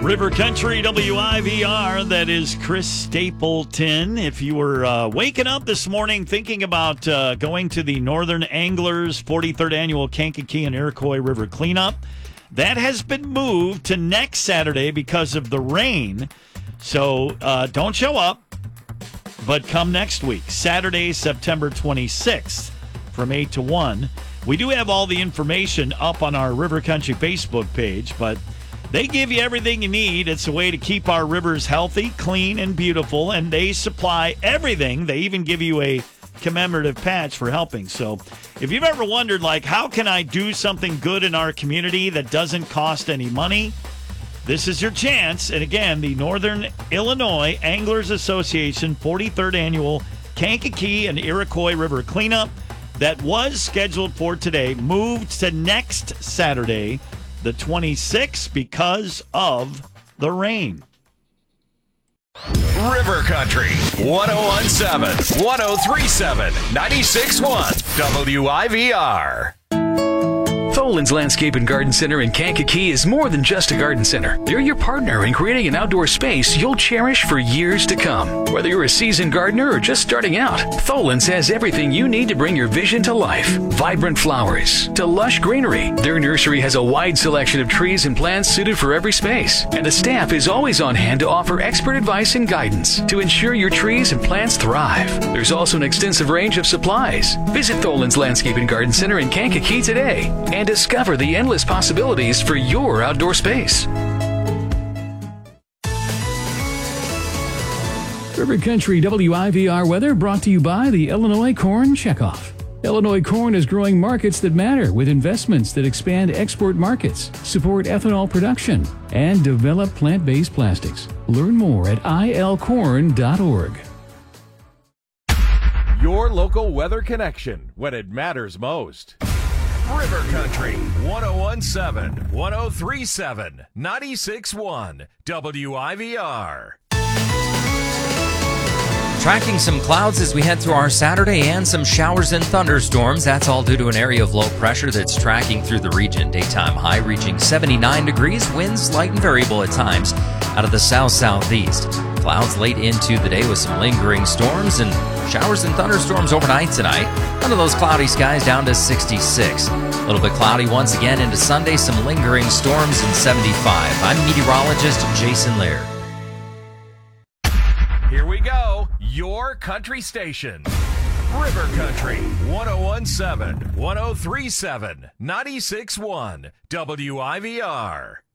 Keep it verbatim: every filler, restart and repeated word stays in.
River Country W I V R, that is Chris Stapleton. If you were uh, waking up this morning thinking about uh, going to the Northern Anglers forty-third Annual Kankakee and Iroquois River Cleanup, that has been moved to next Saturday because of the rain. So uh, don't show up, but come next week, Saturday, September twenty-sixth, from eight to one. We do have all the information up on our River Country Facebook page, but they give you everything you need. It's a way to keep our rivers healthy, clean, and beautiful, and they supply everything. They even give you a commemorative patch for helping. So if you've ever wondered, like, how can I do something good in our community that doesn't cost any money? This is your chance. And again, the Northern Illinois Anglers Association forty-third Annual Kankakee and Iroquois River Cleanup that was scheduled for today moved to next Saturday, the twenty-sixth, because of the rain. River Country, one oh one point seven, one oh three point seven, ninety-six point one, W I V R. Tholen's Landscape and Garden Center in Kankakee is more than just a garden center. They're your partner in creating an outdoor space you'll cherish for years to come. Whether you're a seasoned gardener or just starting out, Tholen's has everything you need to bring your vision to life. Vibrant flowers to lush greenery. Their nursery has a wide selection of trees and plants suited for every space. And the staff is always on hand to offer expert advice and guidance to ensure your trees and plants thrive. There's also an extensive range of supplies. Visit Tholen's Landscape and Garden Center in Kankakee today and discover the endless possibilities for your outdoor space. River Country W I V R weather brought to you by the Illinois Corn Checkoff. Illinois corn is growing markets that matter with investments that expand export markets, support ethanol production, and develop plant-based plastics. Learn more at I L corn dot org. Your local weather connection when it matters most. River Country, one oh one point seven, one oh three point seven, ninety-six point one, W I V R. Tracking some clouds as we head through our Saturday and some showers and thunderstorms. That's all due to an area of low pressure that's tracking through the region. Daytime high reaching seventy-nine degrees, winds light and variable at times out of the south-southeast. Clouds late into the day with some lingering storms and showers and thunderstorms overnight tonight. Under those cloudy skies down to sixty-six. A little bit cloudy once again into Sunday, some lingering storms in seventy-five. I'm meteorologist Jason Lear. Here we go, your country station. River Country, one oh one point seven, one oh three point seven, ninety-six point one, W I V R.